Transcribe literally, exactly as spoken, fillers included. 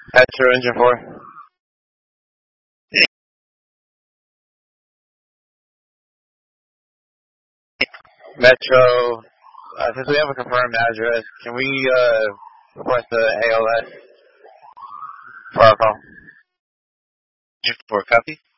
Metro engine four. Metro, uh, since we have a confirmed address, can we uh, request the A L S for our call? Engine four, copy.